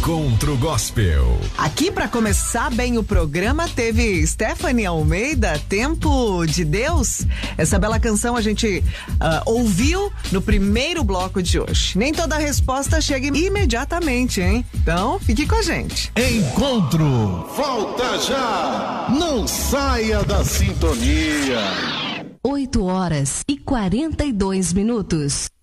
Encontro Gospel. Aqui para começar bem o programa teve Stephanie Almeida, Tempo de Deus. Essa bela canção a gente ouviu no primeiro bloco de hoje. Nem toda resposta chega imediatamente, hein? Então fique com a gente. Encontro, volta já! Não saia da sintonia. 8 horas e 42 minutos.